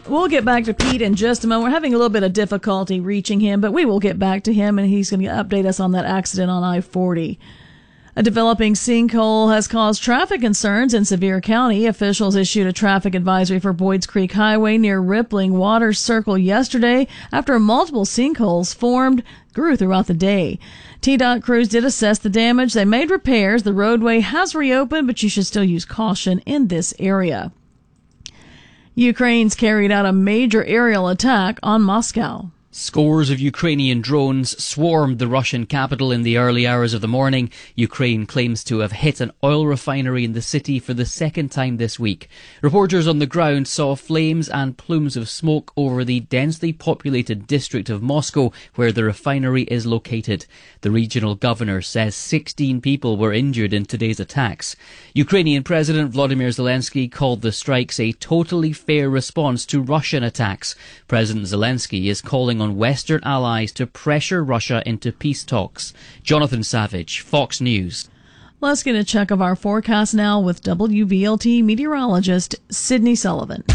We'll get back to Pete in just a moment. We're having a little bit of difficulty reaching him, but we will get back to him, and he's going to update us on that accident on I-40. A developing sinkhole has caused traffic concerns in Sevier County. Officials issued a traffic advisory for Boyds Creek Highway near Rippling Waters Circle yesterday after multiple sinkholes grew throughout the day. TDOT crews did assess the damage. They made repairs. The roadway has reopened, but you should still use caution in this area. Ukraine's carried out a major aerial attack on Moscow. Scores of Ukrainian drones swarmed the Russian capital in the early hours of the morning. Ukraine claims to have hit an oil refinery in the city for the second time this week. Reporters on the ground saw flames and plumes of smoke over the densely populated district of Moscow where the refinery is located. The regional governor says 16 people were injured in today's attacks. Ukrainian President Volodymyr Zelensky called the strikes a totally fair response to Russian attacks. President Zelensky is calling on Western allies to pressure Russia into peace talks. Jonathan Savage, Fox News. Let's get a check of our forecast now with WVLT meteorologist Sydney Sullivan.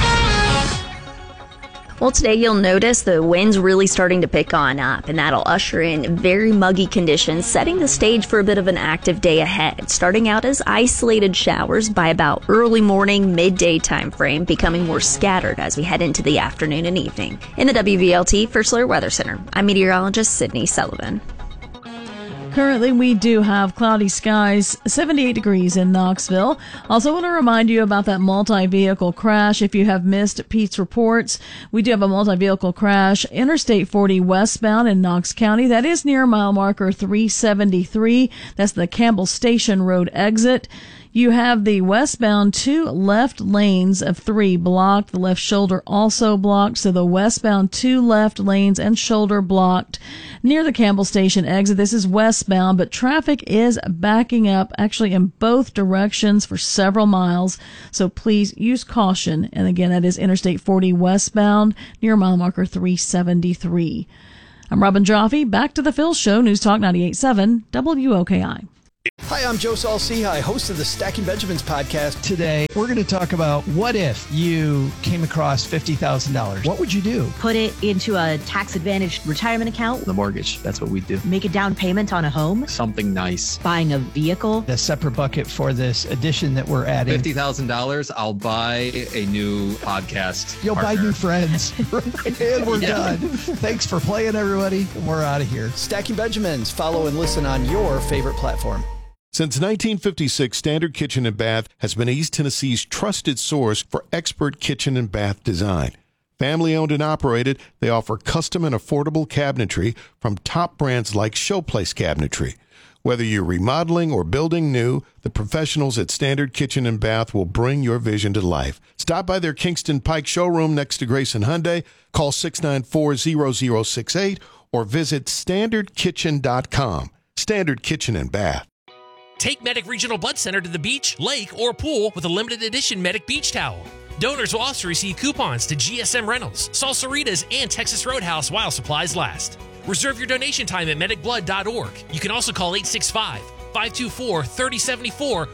Well, today you'll notice the wind's really starting to pick on up, and that'll usher in very muggy conditions, setting the stage for a bit of an active day ahead, starting out as isolated showers by about early morning, midday time frame, becoming more scattered as we head into the afternoon and evening. In the WVLT First Alert Weather Center, I'm meteorologist Sydney Sullivan. Currently, we do have cloudy skies, 78 degrees in Knoxville. Also want to remind you about that multi-vehicle crash. If you have missed Pete's reports, we do have a multi-vehicle crash, Interstate 40 westbound in Knox County. That is near mile marker 373. That's the Campbell Station Road exit. You have the westbound 2 left lanes of 3 blocked, the left shoulder also blocked, so the westbound 2 left lanes and shoulder blocked near the Campbell Station exit. This is westbound, but traffic is backing up actually in both directions for several miles, so please use caution. And again, that is Interstate 40 westbound near mile marker 373. I'm Robin Joffe. Back to the Phil Show, News Talk 98.7 WOKI. Hi, I'm Joe Saul-Sehy, host of the Stacking Benjamins podcast. Today, we're going to talk about what if you came across $50,000? What would you do? Put it into a tax-advantaged retirement account. The mortgage, that's what we do. Make a down payment on a home. Something nice. Buying a vehicle. The separate bucket for this addition that we're adding. $50,000, I'll buy a new podcast. You'll partner. buy new friends. And we're done. Thanks for playing, everybody. And we're out of here. Stacking Benjamins. Follow and listen on your favorite platform. Since 1956, Standard Kitchen and Bath has been East Tennessee's trusted source for expert kitchen and bath design. Family owned and operated, they offer custom and affordable cabinetry from top brands like Showplace Cabinetry. Whether you're remodeling or building new, the professionals at Standard Kitchen and Bath will bring your vision to life. Stop by their Kingston Pike showroom next to Grayson Hyundai, call 694-0068, or visit standardkitchen.com. Standard Kitchen and Bath. Take Medic Regional Blood Center to the beach, lake, or pool with a limited edition Medic Beach Towel. Donors will also receive coupons to GSM Rentals, Salsaritas, and Texas Roadhouse while supplies last. Reserve your donation time at medicblood.org. You can also call 865-524-3074 or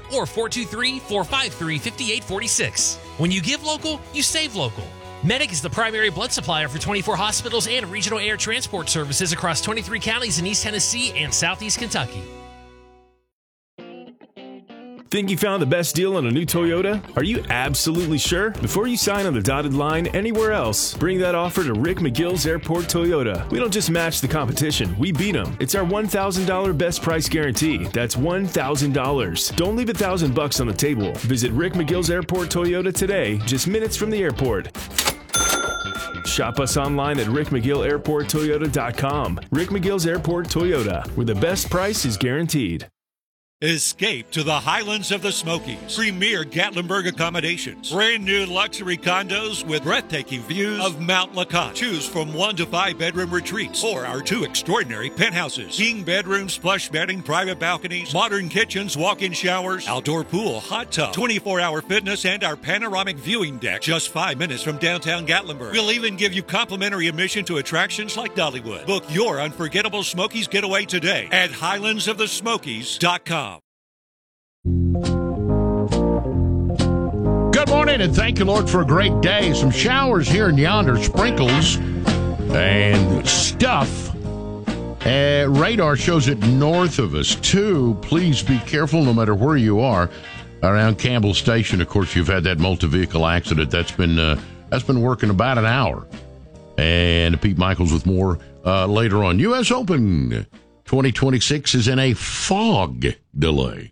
423-453-5846. When you give local, you save local. Medic is the primary blood supplier for 24 hospitals and regional air transport services across 23 counties in East Tennessee and Southeast Kentucky. Think you found the best deal on a new Toyota? Are you absolutely sure? Before you sign on the dotted line anywhere else, bring that offer to Rick McGill's Airport Toyota. We don't just match the competition, we beat them. It's our $1,000 best price guarantee. That's $1,000. Don't leave $1,000 on the table. Visit Rick McGill's Airport Toyota today, just minutes from the airport. Shop us online at rickmcgillairporttoyota.com. Rick McGill's Airport Toyota, where the best price is guaranteed. Escape to the Highlands of the Smokies. Premier Gatlinburg accommodations. Brand new luxury condos with breathtaking views of Mount LaCotte. Choose from 1 to 5 bedroom retreats or our 2 extraordinary penthouses. King bedrooms, plush bedding, private balconies, modern kitchens, walk-in showers, outdoor pool, hot tub, 24-hour fitness, and our panoramic viewing deck just 5 minutes from downtown Gatlinburg. We'll even give you complimentary admission to attractions like Dollywood. Book your unforgettable Smokies getaway today at highlandsofthesmokies.com. Good morning, and thank you, Lord, for a great day. Some showers here and yonder, sprinkles and stuff. Radar shows it north of us, too. Please be careful no matter where you are. Around Campbell Station, of course, you've had that multi-vehicle accident. That's been working about an hour. And Pete Michaels with more later on. U.S. Open 2026 is in a fog delay.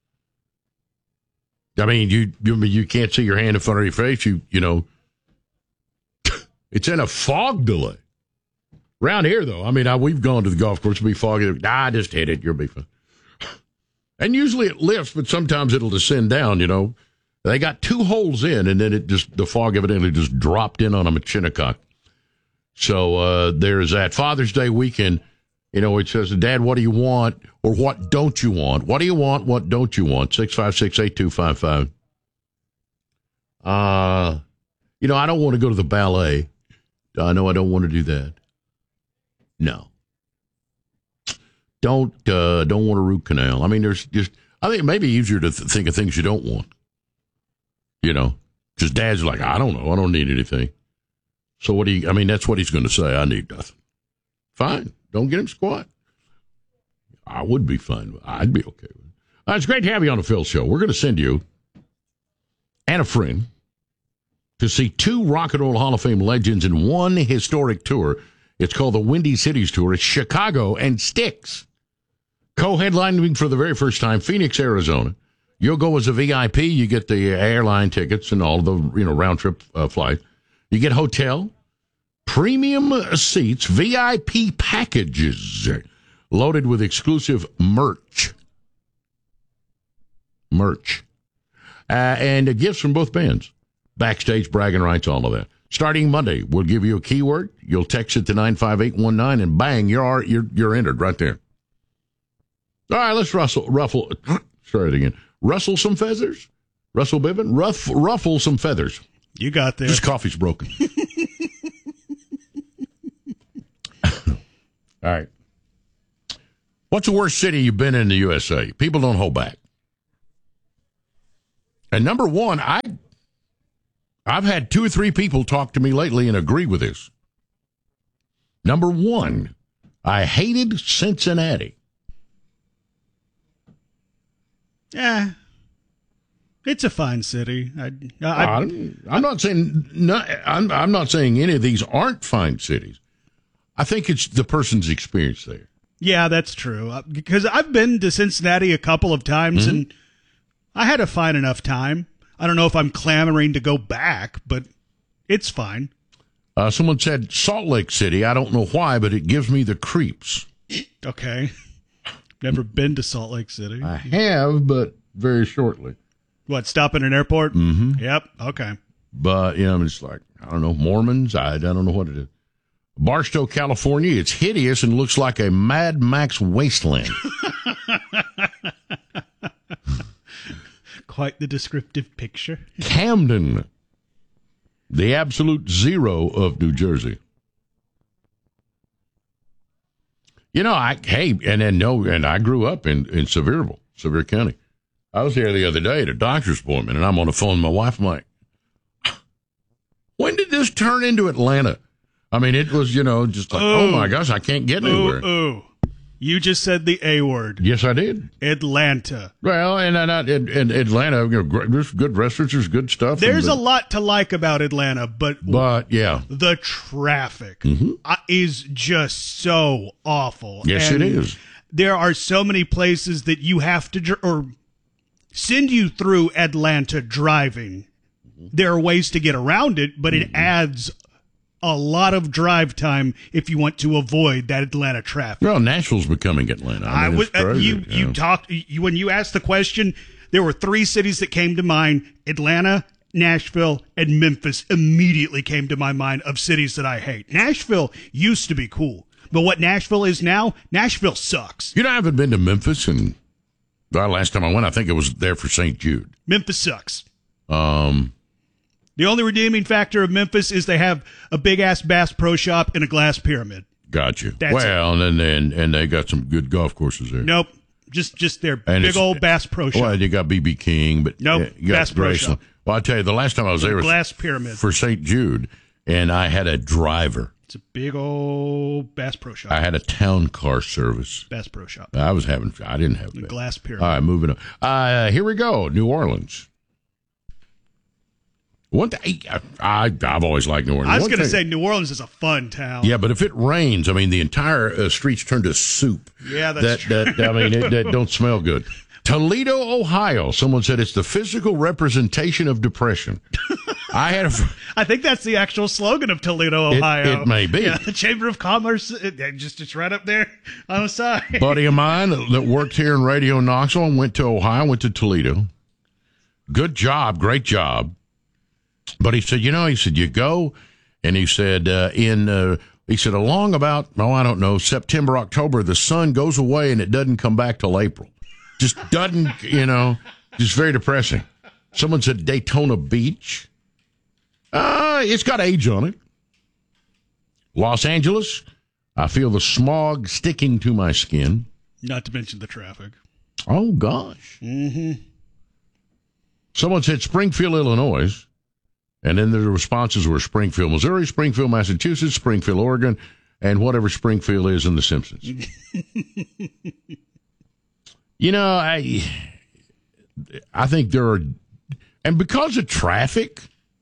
I mean, you can't see your hand in front of your face. You know, it's in a fog delay. Around here, though, I mean, we've gone to the golf course to be foggy. Just hit it. You'll be fine. And usually it lifts, but sometimes it'll descend down, you know. They got 2 holes in, and then the fog evidently just dropped in on them at Shinnecock. So there's that. Father's Day weekend, you know, it says, Dad, what do you want, or what don't you want? What do you want, what don't you want? 656-8255. You know, I don't want to go to the ballet. I know I don't want to do that. No. Don't want a root canal. I mean, I think it may be easier to think of things you don't want. You know, because Dad's like, I don't know. I don't need anything. So that's what he's going to say. I need nothing. Fine. Don't get him squat. I would be fine. I'd be okay with it. It's great to have you on the Phil Show. We're going to send you and a friend to see 2 Rock and Roll Hall of Fame legends in one historic tour. It's called the Windy Cities Tour. It's Chicago and Styx. Co-headlining for the very first time, Phoenix, Arizona. You'll go as a VIP. You get the airline tickets and all the round-trip flight. You get hotel, premium seats, VIP packages loaded with exclusive merch. And gifts from both bands. Backstage bragging rights, all of that. Starting Monday, we'll give you a keyword. You'll text it to 95819, and bang, you're entered right there. All right, let's ruffle. Start it again. Rustle some feathers. Russell Bibbin. Ruffle some feathers. You got there. This coffee's broken. All right. What's the worst city you've been in the USA? People don't hold back. And number one, I've had 2 or 3 people talk to me lately and agree with this. Number 1, I hated Cincinnati. Yeah, it's a fine city. I'm not saying I'm not saying any of these aren't fine cities. I think it's the person's experience there. Yeah, that's true. Because I've been to Cincinnati a couple of times, and I had a fine enough time. I don't know if I'm clamoring to go back, but it's fine. Someone said Salt Lake City. I don't know why, but it gives me the creeps. Okay. Never been to Salt Lake City. I have, but very shortly. What, stop at an airport? Mm-hmm. Yep, okay. But, it's like, I don't know, Mormons? I don't know what it is. Barstow, California. It's hideous and looks like a Mad Max wasteland. Quite the descriptive picture. Camden, the absolute zero of New Jersey. I grew up in Sevier County. I was there the other day at a doctor's appointment, and I'm on the phone with my wife. I'm like, when did this turn into Atlanta? I mean, it was, just like, oh my gosh, I can't get anywhere. You just said the A word. Yes, I did. Atlanta. Well, and Atlanta, there's good restaurants, there's good stuff. There's a lot to like about Atlanta, but yeah, the traffic is just so awful. Yes, it is. There are so many places that you have to send you through Atlanta driving. There are ways to get around it, but it adds a lot of drive time if you want to avoid that Atlanta traffic. Well, Nashville's becoming Atlanta. You talked when you asked the question. There were 3 cities that came to mind: Atlanta, Nashville, and Memphis. Immediately came to my mind of cities that I hate. Nashville used to be cool, but what Nashville is now, Nashville sucks. I haven't been to Memphis, and last time I went, I think it was there for St. Jude. Memphis sucks. The only redeeming factor of Memphis is they have a big-ass Bass Pro Shop and a glass pyramid. Gotcha. That's it. And they got some good golf courses there. Nope. Just their big old Bass Pro Shop. Well, you got BB King, but nope. Bass Pro Shop. Well, I tell you, the last time I was there was glass pyramid for St. Jude, and I had a driver. It's a big old Bass Pro Shop. I had a town car service. Bass Pro Shop. I didn't have the that. glass pyramid. All right, moving on. Here we go. New Orleans. One thing, I've always liked New Orleans. I was going to say New Orleans is a fun town. Yeah, but if it rains, I mean, the entire streets turn to soup. Yeah, that's true. That don't smell good. Toledo, Ohio. Someone said it's the physical representation of depression. I think that's the actual slogan of Toledo, Ohio. It may be. Yeah, the Chamber of Commerce. It's right up there on the side. Buddy of mine that worked here in Radio Knoxville and went to Ohio, went to Toledo. Good job, great job. But he said, you go, and he said, along about, I don't know, September, October, the sun goes away and it doesn't come back till April. Just doesn't, just very depressing. Someone said Daytona Beach. It's got age on it. Los Angeles, I feel the smog sticking to my skin. Not to mention the traffic. Oh, gosh. Mm-hmm. Someone said Springfield, Illinois. And then the responses were Springfield, Missouri, Springfield, Massachusetts, Springfield, Oregon, and whatever Springfield is in The Simpsons. I think there are, and because of traffic,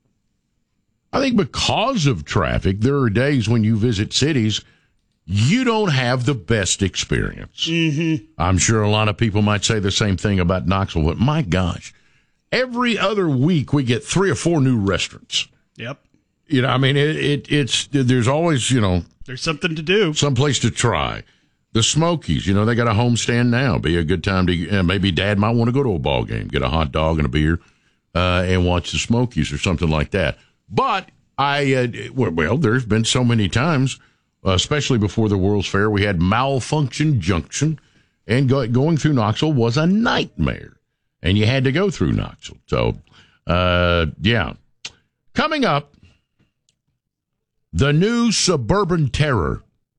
there are days when you visit cities, you don't have the best experience. Mm-hmm. I'm sure a lot of people might say the same thing about Knoxville, but my gosh. Every other week, we get 3 or 4 new restaurants. Yep. It's there's always, there's something to do. Someplace to try. The Smokies, they got a homestand now. Be a good time to, maybe Dad might want to go to a ball game, get a hot dog and a beer, and watch the Smokies or something like that. But there's been so many times, especially before the World's Fair, we had Malfunction Junction, and going through Knoxville was a nightmare. And you had to go through Knoxville. So, yeah. Coming up, the new suburban terror.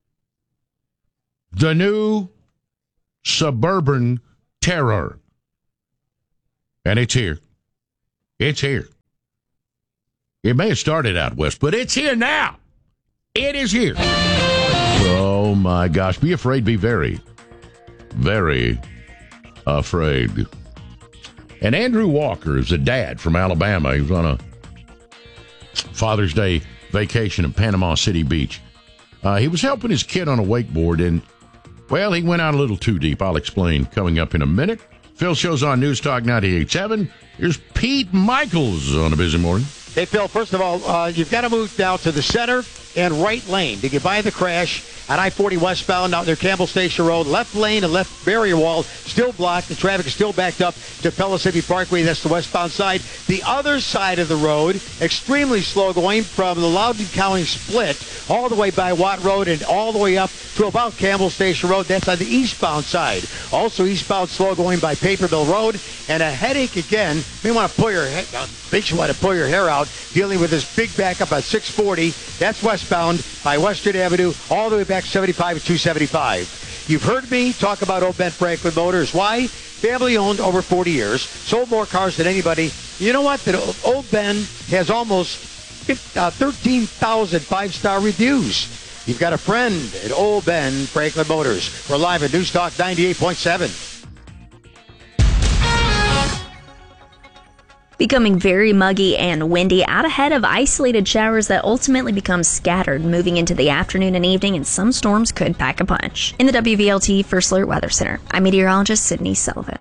The new suburban terror. And it's here. It's here. It may have started out west, but it's here now. It is here. Oh, my gosh. Be afraid. Be very, very afraid. And Andrew Walker is a dad from Alabama. He was on a Father's Day vacation at Panama City Beach. He was helping his kid on a wakeboard, and, he went out a little too deep. I'll explain coming up in a minute. Phil Show's on News Talk 98.7. Here's Pete Michaels on a busy morning. Hey, Phil, first of all, you've got to move now to the center and right lane to get by the crash on I-40 westbound out near Campbell Station Road. Left lane and left barrier wall still blocked. The traffic is still backed up to Pellissippi Parkway. That's the westbound side. The other side of the road, extremely slow going from the Loudoun County split all the way by Watt Road and all the way up to about Campbell Station Road. That's on the eastbound side. Also eastbound slow going by Paper Mill Road. And a headache again. Makes you want to pull your hair out. Dealing with this big backup at 640. That's westbound by Western Avenue all the way back 75 and 275. You've heard me talk about Old Ben Franklin Motors. Why? Family owned over 40 years. Sold more cars than anybody. You know what? Old Ben has almost 13,000 5-star reviews. You've got a friend at Old Ben Franklin Motors. We're live at News Talk 98.7. Becoming very muggy and windy out ahead of isolated showers that ultimately become scattered moving into the afternoon and evening, and some storms could pack a punch. In the WVLT First Alert Weather Center, I'm meteorologist Sydney Sullivan.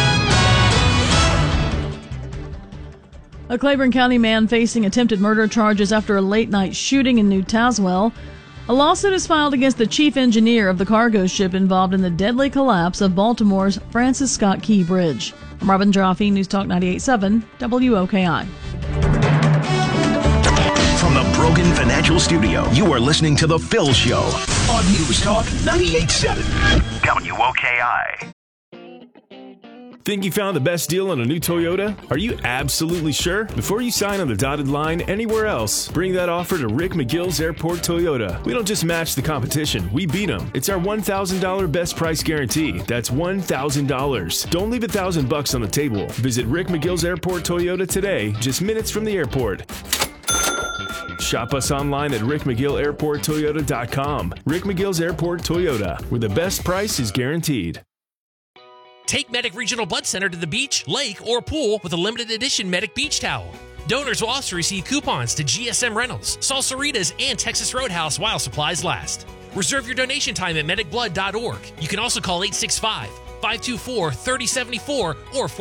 A Claiborne County man facing attempted murder charges after a late-night shooting in New Tazewell. A lawsuit is filed against the chief engineer of the cargo ship involved in the deadly collapse of Baltimore's Francis Scott Key Bridge. I'm Robin Jaffe, News Talk 98.7, WOKI. From the Brogan Financial Studio, you are listening to The Phil Show on News Talk 98.7, WOKI. Think you found the best deal on a new Toyota? Are you absolutely sure? Before you sign on the dotted line anywhere else, bring that offer to Rick McGill's Airport Toyota. We don't just match the competition, we beat them. It's our $1,000 best price guarantee. That's $1,000. Don't leave $1,000 on the table. Visit Rick McGill's Airport Toyota today, just minutes from the airport. Shop us online at rickmcgillairporttoyota.com. Rick McGill's Airport Toyota, where the best price is guaranteed. Take Medic Regional Blood Center to the beach, lake, or pool with a limited edition Medic Beach Towel. Donors will also receive coupons to GSM Rentals, Salsaritas, and Texas Roadhouse while supplies last. Reserve your donation time at medicblood.org. You can also call 865-524-3074 or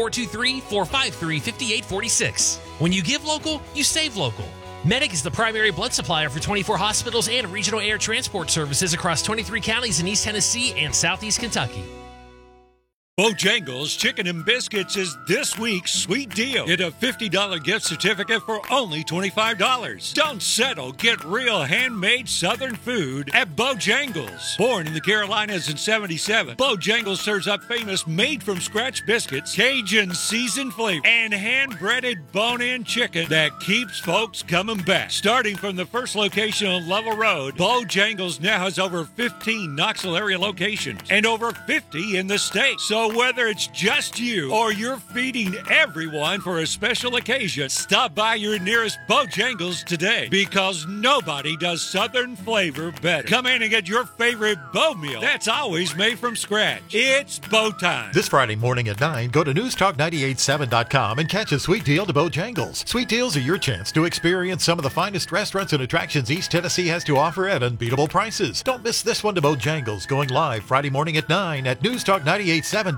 423-453-5846. When you give local, you save local. Medic is the primary blood supplier for 24 hospitals and regional air transport services across 23 counties in East Tennessee and Southeast Kentucky. Bojangles Chicken and Biscuits is this week's sweet deal. Get a $50 gift certificate for only $25. Don't settle. Get real handmade Southern food at Bojangles. Born in the Carolinas in '77, Bojangles serves up famous made-from-scratch biscuits, Cajun seasoned flavor, and hand-breaded bone-in chicken that keeps folks coming back. Starting from the first location on Lovell Road, Bojangles now has over 15 Knoxville area locations and over 50 in the state. So whether it's just you or you're feeding everyone for a special occasion, stop by your nearest Bojangles today, because nobody does Southern flavor better. Come in and get your favorite Bo meal that's always made from scratch. It's Bo time. This Friday morning at 9, go to newstalk987.com and catch a sweet deal to Bojangles. Sweet deals are your chance to experience some of the finest restaurants and attractions East Tennessee has to offer at unbeatable prices. Don't miss this one to Bojangles, going live Friday morning at 9 at newstalk987.com.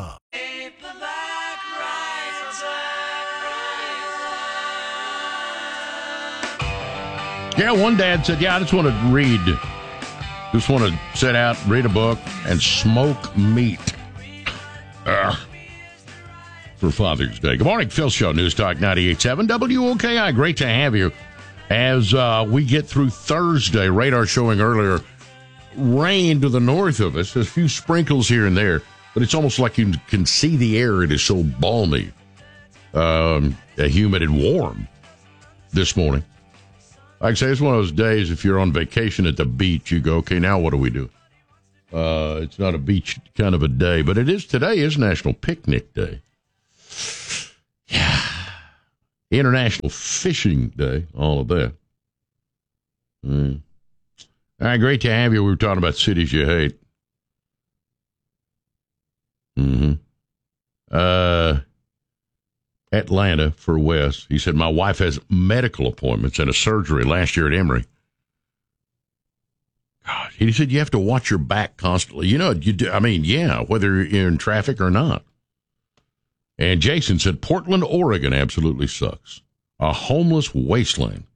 Yeah, one dad said, I just want to read. Just want to sit out, read a book, and smoke meat. For Father's Day. Good morning, Phil Show, News Talk 98.7 WOKI. Great to have you as we get through Thursday. Radar showing earlier rain to the north of us. There's a few sprinkles here and there, but it's almost like you can see the air. It is so balmy, humid and warm this morning. Like I say, it's one of those days, if you're on vacation at the beach, you go, okay, now what do we do? It's not a beach kind of a day, but it is. Today is National Picnic Day. Yeah. International Fishing Day, all of that. All right, great to have you. We were talking about cities you hate. Atlanta for Wes. He said, my wife has medical appointments and a surgery last year at Emory. God, he said, you have to watch your back constantly. You know, you do. I mean, yeah, whether you're in traffic or not. And Jason said, Portland, Oregon absolutely sucks. A homeless wasteland.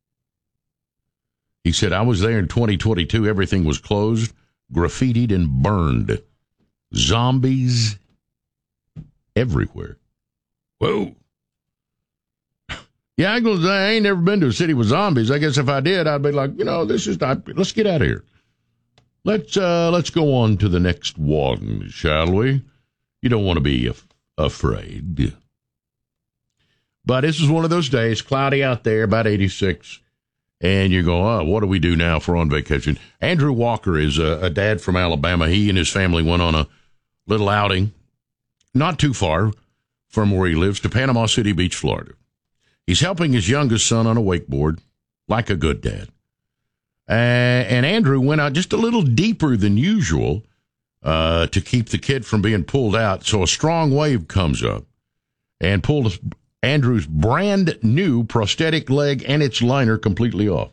He said, I was there in 2022. Everything was closed, graffitied, and burned. Zombies everywhere. Whoa. Yeah, I ain't never been to a city with zombies. I guess if I did, I'd be like, this is not, let's get out of here. Let's go on to the next one, shall we? You don't want to be afraid. But this is one of those days, cloudy out there, about 86. And you go, what do we do now for on vacation? Andrew Walker is a dad from Alabama. He and his family went on a little outing, not too far from where he lives, to Panama City Beach, Florida. He's helping his youngest son on a wakeboard, like a good dad. And Andrew went out just a little deeper than usual to keep the kid from being pulled out. So a strong wave comes up and pulled Andrew's brand new prosthetic leg and its liner completely off.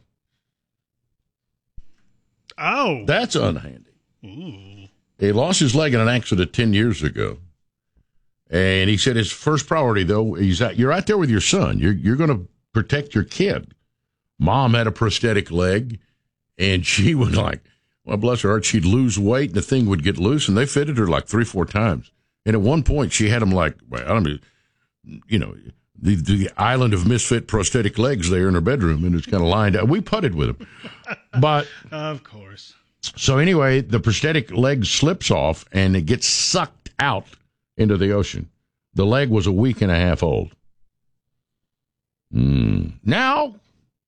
Oh. That's unhandy. Ooh. He lost his leg in an accident 10 years ago. And he said his first priority, though, you're out there with your son. You're going to protect your kid. Mom had a prosthetic leg, and she would well, bless her heart, she'd lose weight, and the thing would get loose, and they fitted her 3-4 times. And at one point, she had him the island of misfit prosthetic legs there in her bedroom, and it's kind of lined up. We putted with him. But of course. So anyway, the prosthetic leg slips off, and it gets sucked out into the ocean. The leg was a week and a half old. Now,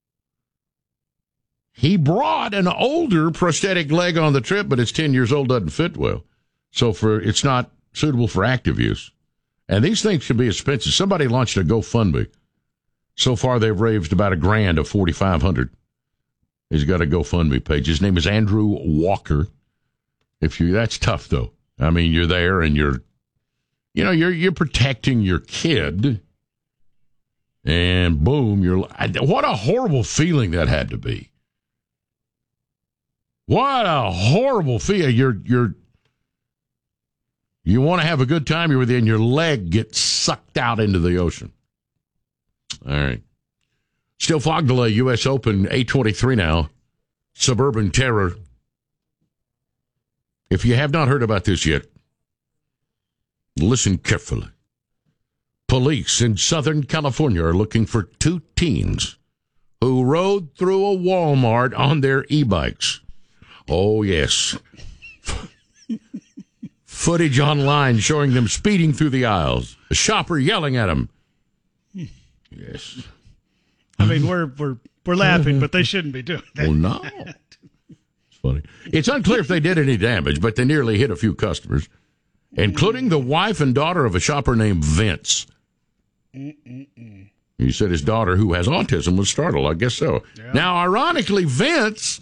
he brought an older prosthetic leg on the trip, but it's 10 years old, doesn't fit well. So it's not suitable for active use. And these things can be expensive. Somebody launched a GoFundMe. So far, they've raised about $1,000 of $4,500. He's got a GoFundMe page. His name is Andrew Walker. That's tough though. I mean, you're there and you're protecting your kid, and boom, what a horrible feeling that had to be. What a horrible feeling. You want to have a good time, you're within, your leg gets sucked out into the ocean. All right. Still fog delay, U.S. Open, 8:23 now. Suburban terror. If you have not heard about this yet, listen carefully. Police in Southern California are looking for 2 teens who rode through a Walmart on their e-bikes. Oh, yes. Footage online showing them speeding through the aisles. A shopper yelling at them. Yes. I mean, we're laughing, but they shouldn't be doing that. Oh, no. It's funny. It's unclear if they did any damage, but they nearly hit a few customers, including the wife and daughter of a shopper named Vince. He said his daughter, who has autism, was startled. I guess so. Yeah. Now, ironically, Vince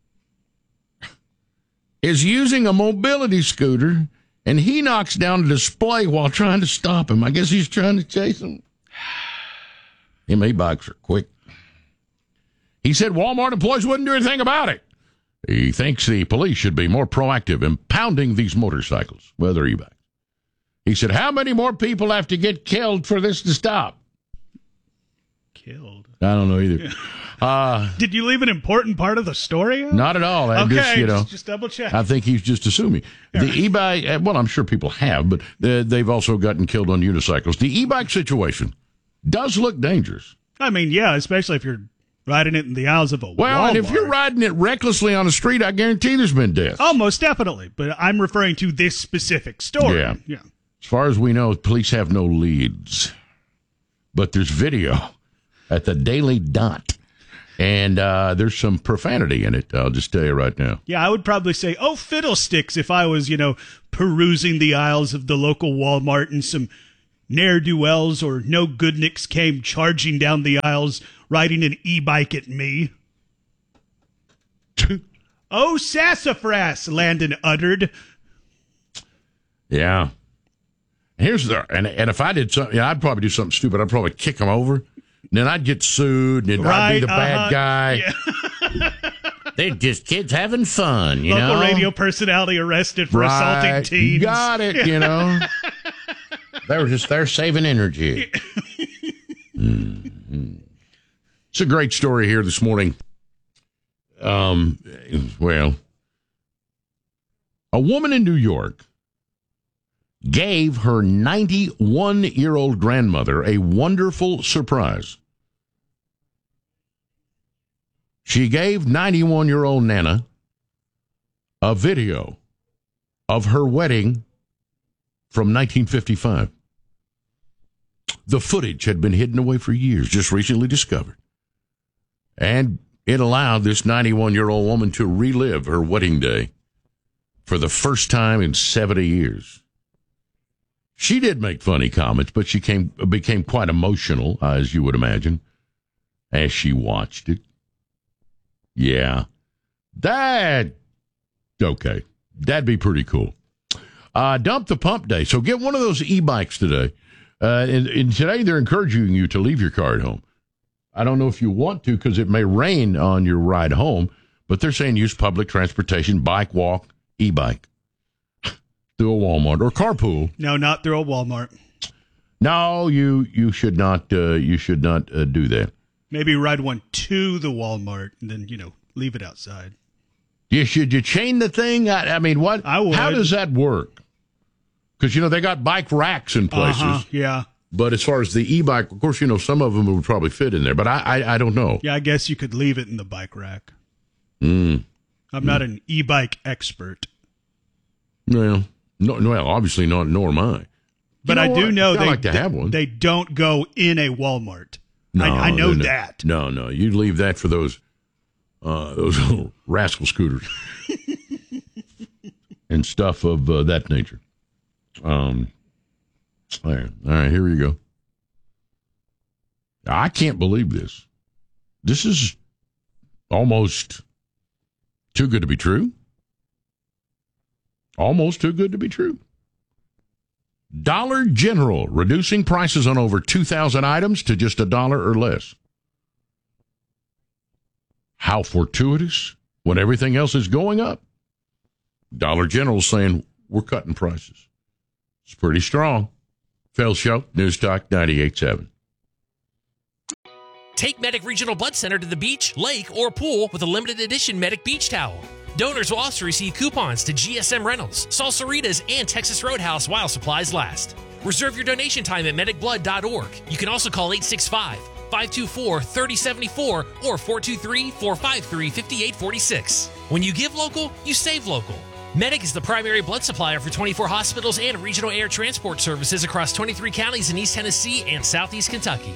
is using a mobility scooter, and he knocks down a display while trying to stop him. I guess he's trying to chase him. Them e-bikes are quick. He said Walmart employees wouldn't do anything about it. He thinks the police should be more proactive in pounding these motorcycles, whether e-bikes. He said, how many more people have to get killed for this to stop? Killed? I don't know either. Did you leave an important part of the story out? Not at all. Just double check. I think he's just assuming. The e-bike, well, I'm sure people have, but they've also gotten killed on unicycles. The e-bike situation does look dangerous. I mean, yeah, especially if you're riding it in the aisles of a Walmart. And if you're riding it recklessly on the street, I guarantee there's been deaths. Oh, most definitely. But I'm referring to this specific story. Yeah. As far as we know, police have no leads. But there's video at the Daily Dot. And there's some profanity in it, I'll just tell you right now. Yeah, I would probably say, oh, fiddlesticks, if I was, perusing the aisles of the local Walmart and some ne'er-do-wells or no-goodniks came charging down the aisles riding an e-bike at me. Oh, sassafras, Landon uttered. Yeah. And if I did something, I'd probably do something stupid. I'd probably kick them over. And then I'd get sued, and I'd be the bad guy. Yeah. They're just kids having fun, Local radio personality arrested for assaulting teens. You got it, They were just there saving energy. Mm-hmm. It's a great story here this morning. Well, a woman in New York gave her 91-year-old grandmother a wonderful surprise. She gave 91-year-old Nana a video of her wedding from 1955. The footage had been hidden away for years, just recently discovered. And it allowed this 91-year-old woman to relive her wedding day for the first time in 70 years. She did make funny comments, but she became quite emotional, as you would imagine, as she watched it. Yeah. Okay. That'd be pretty cool. Dump the pump day. So get one of those e-bikes today. And today they're encouraging you to leave your car at home. I don't know if you want to because it may rain on your ride home, but they're saying use public transportation, bike, walk, e-bike through a Walmart or carpool. No, not through a Walmart. No, you should not. You should not do that. Maybe ride one to the Walmart and then leave it outside. Should you chain the thing? I mean, what? I would. How does that work? Because they got bike racks in places. Yeah. But as far as the e-bike, of course, some of them would probably fit in there. But I don't know. Yeah, I guess you could leave it in the bike rack. I'm not an e-bike expert. Well, no, obviously not. Nor am I. But I do know have one. They don't go in a Walmart. No, I know that. No. You leave that for those little rascal scooters and stuff of that nature. All right, here we go. I can't believe this. This is almost too good to be true. Almost too good to be true. Dollar General reducing prices on over 2,000 items to just $1 or less. How fortuitous when everything else is going up. Dollar General's saying we're cutting prices. It's pretty strong. Phil Show, News Talk 98.7. Take Medic Regional Blood Center to the beach, lake, or pool with a limited edition Medic Beach Towel. Donors will also receive coupons to GSM Rentals, Salsaritas, and Texas Roadhouse while supplies last. Reserve your donation time at medicblood.org. You can also call 865-524-3074 or 423-453-5846. When you give local, you save local. Medic is the primary blood supplier for 24 hospitals and regional air transport services across 23 counties in East Tennessee and Southeast Kentucky.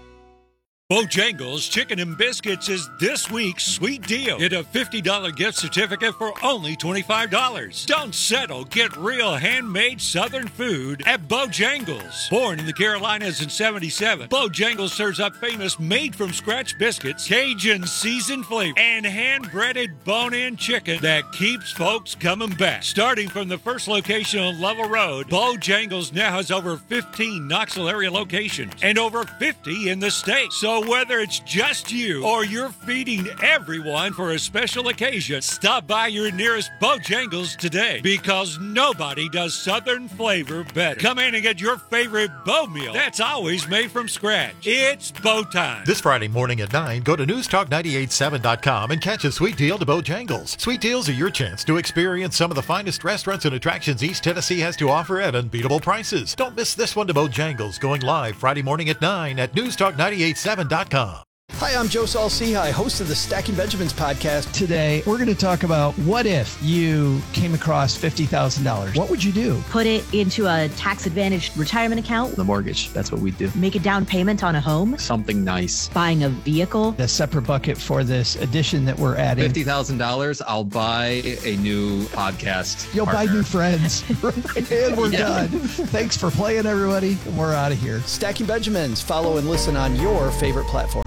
Bojangles Chicken and Biscuits is this week's sweet deal. Get a $50 gift certificate for only $25. Don't settle. Get real handmade Southern food at Bojangles. Born in the Carolinas in '77, Bojangles serves up famous made-from-scratch biscuits, Cajun seasoned flavor, and hand-breaded bone-in chicken that keeps folks coming back. Starting from the first location on Level Road, Bojangles now has over 15 Knoxville area locations and over 50 in the state. So whether it's just you or you're feeding everyone for a special occasion, stop by your nearest Bojangles today, because nobody does Southern flavor better. Come in and get your favorite Bo meal that's always made from scratch. It's Bo time. This Friday morning at 9, go to newstalk987.com and catch a sweet deal to Bojangles. Sweet deals are your chance to experience some of the finest restaurants and attractions East Tennessee has to offer at unbeatable prices. Don't miss this one to Bojangles, going live Friday morning at 9 at newstalk987.com. Hi, I'm Joe Saul-Sehy, host of the Stacking Benjamins podcast. Today, we're going to talk about what if you came across $50,000? What would you do? Put it into a tax-advantaged retirement account. The mortgage, that's what we do. Make a down payment on a home. Something nice. Buying a vehicle. A separate bucket for this addition that we're adding. $50,000, I'll buy a new podcast. You'll partner. buy new friends. And we're done. Thanks for playing, everybody. We're out of here. Stacking Benjamins. Follow and listen on your favorite platform.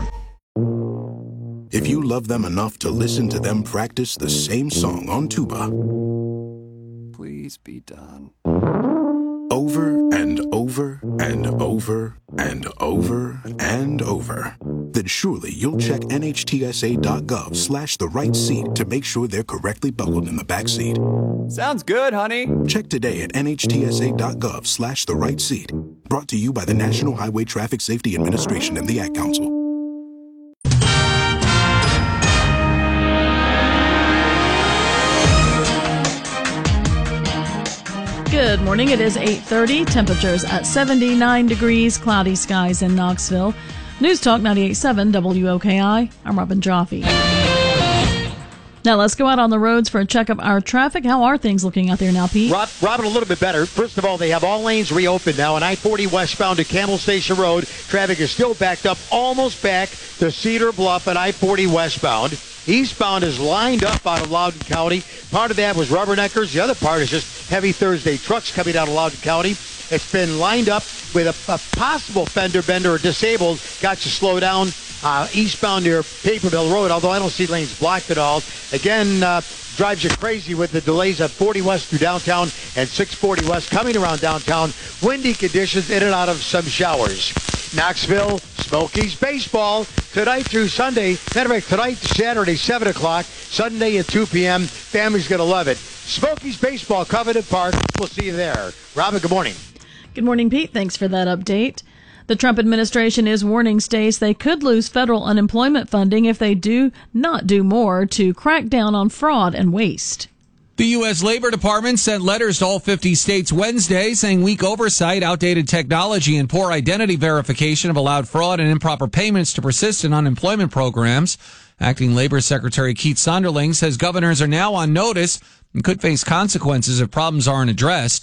If you love them enough to listen to them practice the same song on tuba, please be done. Over and over and over and over and over, then surely you'll check NHTSA.gov/the right seat to make sure they're correctly buckled in the back seat. Sounds good, honey. Check today at NHTSA.gov/the right seat. Brought to you by the National Highway Traffic Safety Administration and the Ad Council. Good morning. It is 8:30. Temperatures at 79 degrees. Cloudy skies in Knoxville. News Talk 98.7 WOKI. I'm Robin Joffe. Now let's go out on the roads for a check of our traffic. How are things looking out there now, Pete? Robin, a little bit better. First of all, they have all lanes reopened now. On I-40 westbound to Campbell Station Road, traffic is still backed up, almost back to Cedar Bluff at I-40 westbound. Eastbound is lined up out of Loudoun County. Part of that was rubberneckers. The other part is just heavy Thursday trucks coming out of Loudoun County. It's been lined up with a possible fender bender or disabled. Got you slow down eastbound near Papermill Road, although I don't see lanes blocked at all. Again, drives you crazy with the delays at 40 West through downtown and 640 West coming around downtown. Windy conditions, in and out of some showers. Knoxville, Smokies baseball tonight through Sunday. Matter of fact, tonight, Saturday, 7 o'clock, Sunday at 2 p.m. Family's going to love it. Smokies baseball, Covenant Park. We'll see you there. Robin, good morning. Good morning, Pete. Thanks for that update. The Trump administration is warning states they could lose federal unemployment funding if they do not do more to crack down on fraud and waste. The U.S. Labor Department sent letters to all 50 states Wednesday saying weak oversight, outdated technology, and poor identity verification have allowed fraud and improper payments to persist in unemployment programs. Acting Labor Secretary Keith Sonderling says governors are now on notice and could face consequences if problems aren't addressed.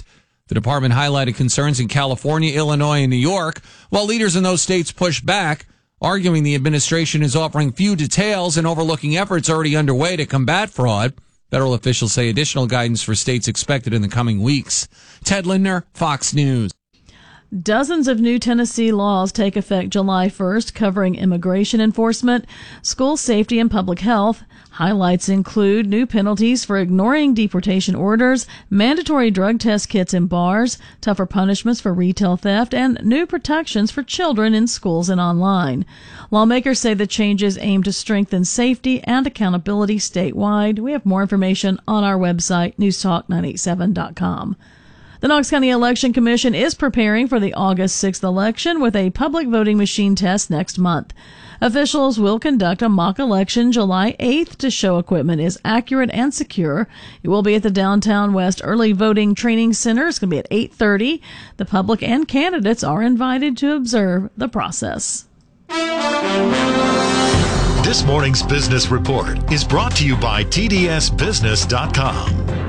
The department highlighted concerns in California, Illinois, and New York, while leaders in those states pushed back, arguing the administration is offering few details and overlooking efforts already underway to combat fraud. Federal officials say additional guidance for states expected in the coming weeks. Ted Lindner, Fox News. Dozens of new Tennessee laws take effect July 1st, covering immigration enforcement, school safety, and public health. Highlights include new penalties for ignoring deportation orders, mandatory drug test kits in bars, tougher punishments for retail theft, and new protections for children in schools and online. Lawmakers say the changes aim to strengthen safety and accountability statewide. We have more information on our website, newstalk987.com. The Knox County Election Commission is preparing for the August 6th election with a public voting machine test next month. Officials will conduct a mock election July 8th to show equipment is accurate and secure. It will be at the Downtown West Early Voting Training Center. It's going to be at 8:30. The public and candidates are invited to observe the process. This morning's business report is brought to you by TDSBusiness.com.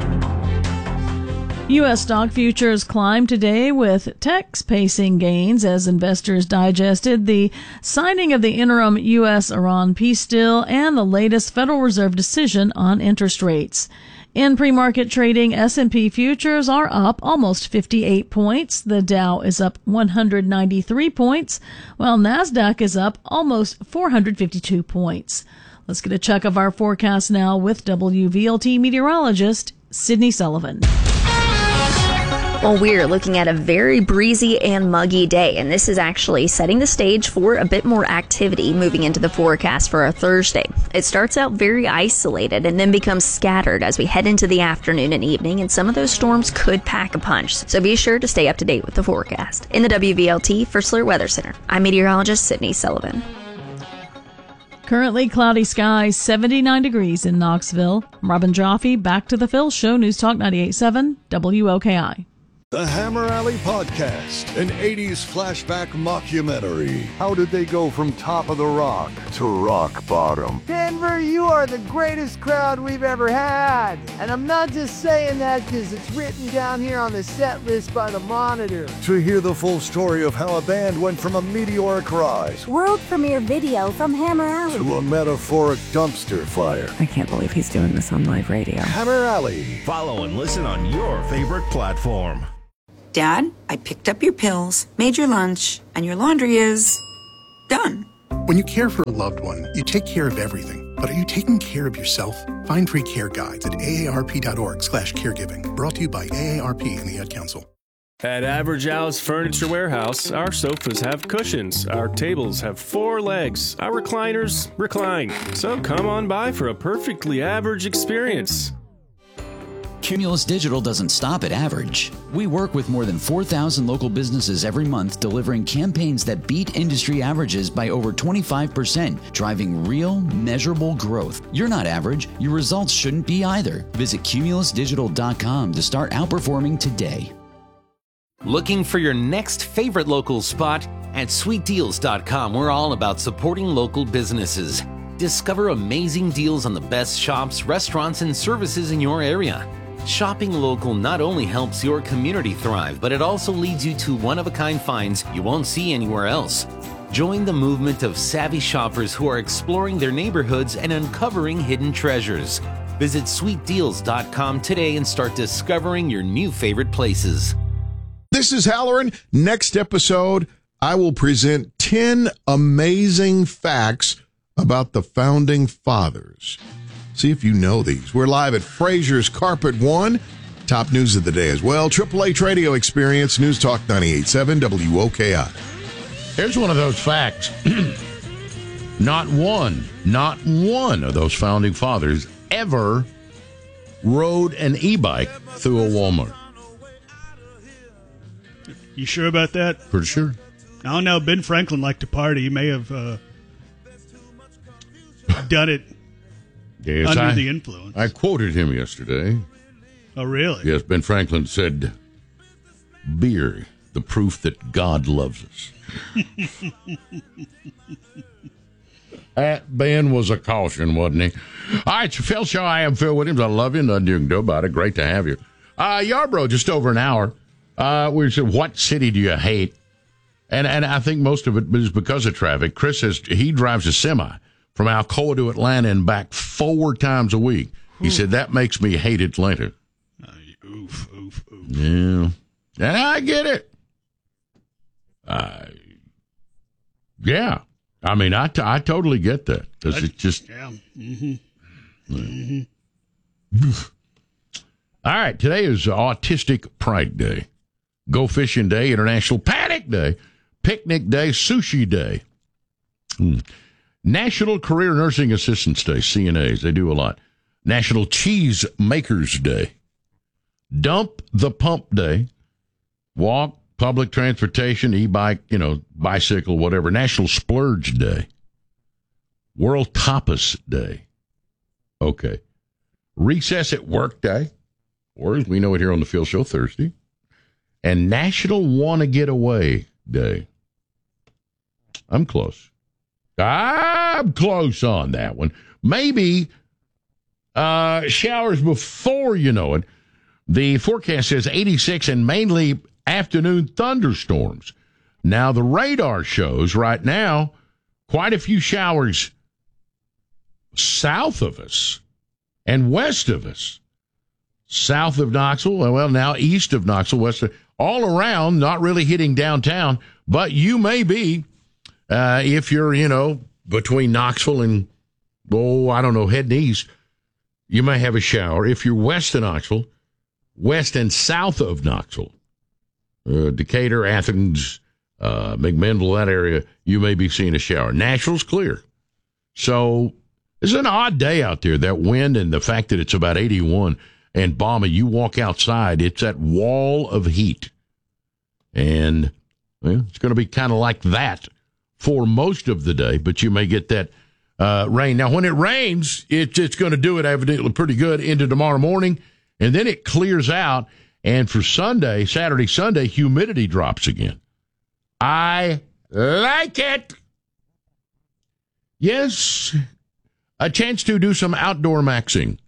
U.S. stock futures climbed today with techs pacing gains as investors digested the signing of the interim U.S.-Iran peace deal and the latest Federal Reserve decision on interest rates. In pre-market trading, S&P futures are up almost 58 points. The Dow is up 193 points, while NASDAQ is up almost 452 points. Let's get a check of our forecast now with WVLT meteorologist Sydney Sullivan. Well, we're looking at a very breezy and muggy day, and this is actually setting the stage for a bit more activity moving into the forecast for our Thursday. It starts out very isolated and then becomes scattered as we head into the afternoon and evening, and some of those storms could pack a punch, so be sure to stay up to date with the forecast. In the WVLT First Alert Weather Center, I'm meteorologist Sydney Sullivan. Currently cloudy skies, 79 degrees in Knoxville. I'm Robin Jaffe, back to the Phil Show, News Talk 98.7 WOKI. The Hammer Alley Podcast, an 80s flashback mockumentary. How did they go from top of the rock to rock bottom? Denver, you are the greatest crowd we've ever had. And I'm not just saying that because it's written down here on the set list by the Monitor. To hear the full story of how a band went from a meteoric rise, world premiere video from Hammer Alley, to a metaphoric dumpster fire. I can't believe he's doing this on live radio. Hammer Alley. Follow and listen on your favorite platform. Dad, I picked up your pills, made your lunch, and your laundry is done. When you care for a loved one, you take care of everything. But are you taking care of yourself? Find free care guides at aarp.org/caregiving. Brought to you by AARP and the Ad Council. At Average Al's Furniture Warehouse, our sofas have cushions, our tables have 4 legs, our recliners recline. So come on by for a perfectly average experience. Cumulus Digital doesn't stop at average. We work with more than 4,000 local businesses every month, delivering campaigns that beat industry averages by over 25%, driving real, measurable growth. You're not average. Your results shouldn't be either. Visit cumulusdigital.com to start outperforming today. Looking for your next favorite local spot? At sweetdeals.com, we're all about supporting local businesses. Discover amazing deals on the best shops, restaurants, and services in your area. Shopping local not only helps your community thrive, but it also leads you to one-of-a-kind finds you won't see anywhere else. Join the movement of savvy shoppers who are exploring their neighborhoods and uncovering hidden treasures. Visit sweetdeals.com today and start discovering your new favorite places. This is Halloran. Next episode, I will present 10 amazing facts about the Founding Fathers. See if you know these. We're live at Fraser's Carpet One. Top news of the day as well. Triple H Radio Experience, News Talk 98.7 WOKI. Here's one of those facts. Not one of those Founding Fathers ever rode an e-bike through a Walmart. You sure about that? Pretty sure. I don't know. Ben Franklin liked to party. He may have done it under the influence. I quoted him yesterday. Oh, really? Yes, Ben Franklin said, "Beer, the proof that God loves us." That Ben was a caution, wasn't he? All right, Phil Show, I am Phil Williams. I love you. Nothing you can do about it. Great to have you. Yarborough, just over an hour. We said, what city do you hate? And I think most of it is because of traffic. Chris says he drives a semi from Alcoa to Atlanta and back 4 times a week. He said, that makes me hate Atlanta. Oof. Yeah. And I get it. Yeah. I mean, I totally get that. Because it just... Yeah. All right. Today is Autistic Pride Day. Go Fishing Day, International Paddock Day, Picnic Day, Sushi Day. National Career Nursing Assistants Day, CNAs. They do a lot. National Cheese Makers Day. Dump the Pump Day. Walk, public transportation, e-bike, bicycle, whatever. National Splurge Day. World Tapas Day. Okay. Recess at Work Day. Or as we know it here on the Phil Show, Thursday. And National Wanna Get Away Day. I'm close. I'm close on that one. Maybe showers before you know it. The forecast says 86 and mainly afternoon thunderstorms. Now, the radar shows right now quite a few showers south of us and west of us. South of Knoxville, well, now east of Knoxville, west of, all around, not really hitting downtown, but you may be, if you're, between Knoxville and, heading east, you may have a shower. If you're west of Knoxville, west and south of Knoxville, Decatur, Athens, McMinnville, that area, you may be seeing a shower. Nashville's clear. So it's an odd day out there, that wind and the fact that it's about 81 and balmy. You walk outside, it's that wall of heat. And it's going to be kind of like that for most of the day, but you may get that rain. Now, when it rains, it's going to do it evidently pretty good into tomorrow morning, and then it clears out. And for Saturday, Sunday, humidity drops again. I like it. Yes, a chance to do some outdoor maxing.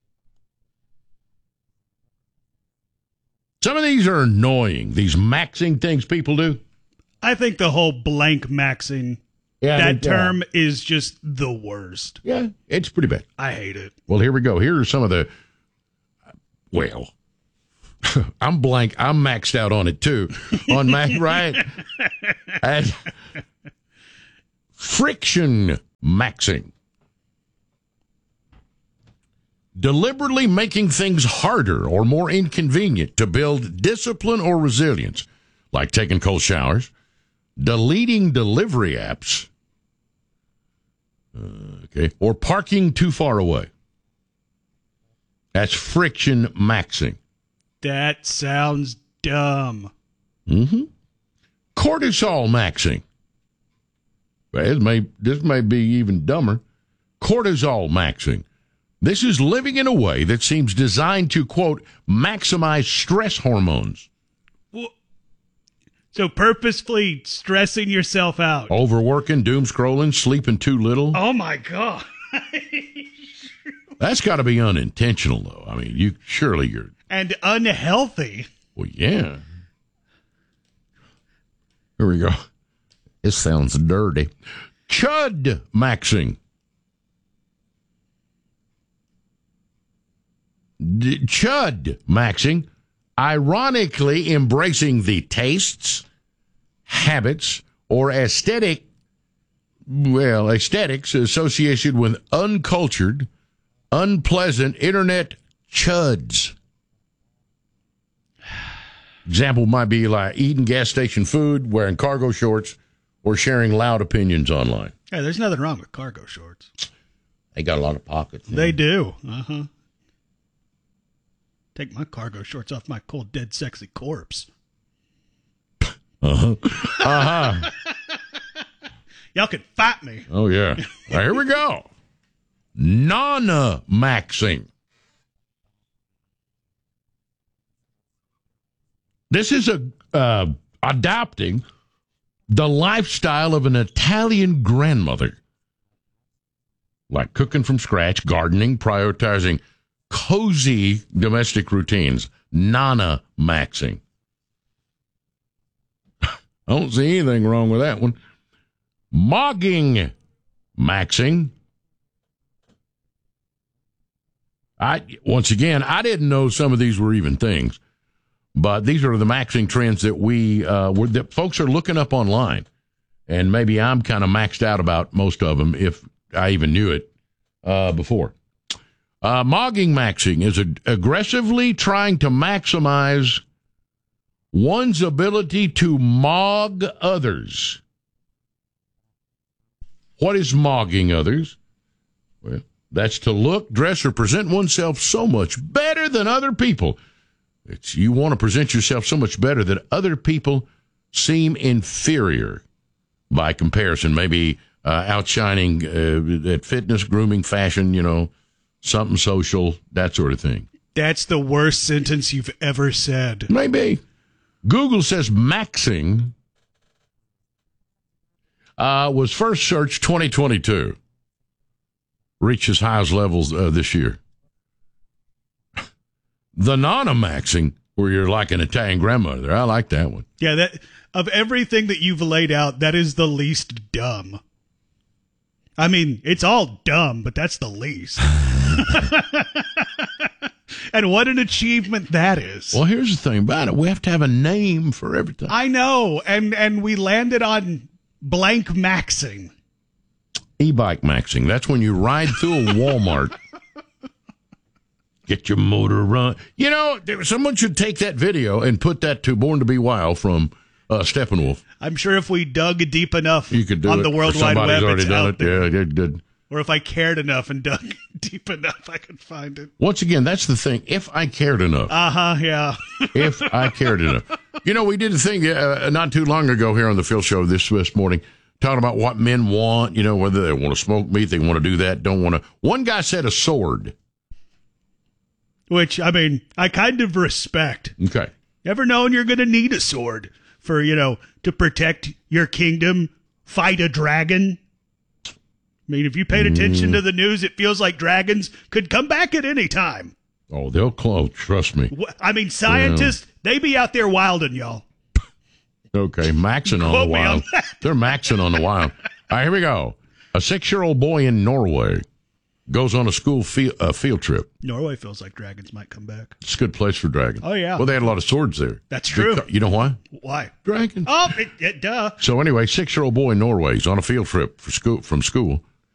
Some of these are annoying, these maxing things people do. I think the whole blank maxing, that term is just the worst. Yeah, it's pretty bad. I hate it. Well, here we go. Here are some of the, I'm blank. I'm maxed out on it, too. On Mac, right? And friction maxing. Deliberately making things harder or more inconvenient to build discipline or resilience, like taking cold showers, deleting delivery apps, or parking too far away. That's friction maxing. That sounds dumb. Mm-hmm. Cortisol maxing. This may be even dumber. Cortisol maxing. This is living in a way that seems designed to, quote, maximize stress hormones. So purposefully stressing yourself out. Overworking, doom scrolling, sleeping too little. Oh, my God. That's got to be unintentional, though. I mean, you're... And unhealthy. Well, yeah. Here we go. This sounds dirty. Chud maxing. Chud maxing, ironically embracing the tastes, habits, or aesthetics associated with uncultured, unpleasant internet chuds. Example might be like eating gas station food, wearing cargo shorts, or sharing loud opinions online. Hey, there's nothing wrong with cargo shorts. They got a lot of pockets. They do. Uh-huh. Take my cargo shorts off my cold, dead, sexy corpse. Uh-huh. Uh-huh. Y'all can fight me. Oh, yeah. Now, here we go. Non-maxing. This is adopting the lifestyle of an Italian grandmother. Like cooking from scratch, gardening, prioritizing cozy domestic routines. Nana maxing. I don't see anything wrong with that one. Mogging maxing. Once again, I didn't know some of these were even things, but these are the maxing trends that that folks are looking up online, and maybe I'm kind of maxed out about most of them if I even knew it before. Mogging maxing is aggressively trying to maximize one's ability to mog others. What is mogging others? Well, that's to look, dress, or present oneself so much better than other people. You want to present yourself so much better that other people seem inferior by comparison, maybe outshining at fitness, grooming, fashion, something social, that sort of thing. That's the worst sentence you've ever said. Maybe. Google says maxing was first searched 2022. Reaches highest levels this year. The non-maxing, where you're like an Italian grandmother. I like that one. Yeah, that of everything that you've laid out, that is the least dumb. I mean, it's all dumb, but that's the least. And what an achievement that is. Well, here's the thing about it. We have to have a name for everything. I know, and we landed on blank maxing. E-bike maxing. That's when you ride through a Walmart. Get your motor run. Someone should take that video and put that to Born to Be Wild from Steppenwolf. I'm sure if we dug deep enough you could do on it. the World Wide Web, already it's done out it. there. Yeah, it did. Or if I cared enough and dug deep enough, I could find it. Once again, that's the thing. If I cared enough. Yeah. If I cared enough. We did a thing not too long ago here on the Phil Show this morning, talking about what men want, whether they want to smoke meat, they want to do that, don't want to. One guy said a sword. Which, I mean, I kind of respect. Okay. Ever known you're going to need a sword for, to protect your kingdom, fight a dragon? I mean, if you paid attention to the news, it feels like dragons could come back at any time. Oh, they'll close, trust me. I mean, scientists, they be out there wilding, y'all. Okay, maxing on the wild. They're maxing on the wild. All right, here we go. A 6-year-old boy in Norway goes on a school field trip. Norway feels like dragons might come back. It's a good place for dragons. Oh, yeah. Well, they had a lot of swords there. That's true. You know why? Why? Dragons. Oh, duh. So anyway, 6-year-old boy in Norway is on a field trip from school.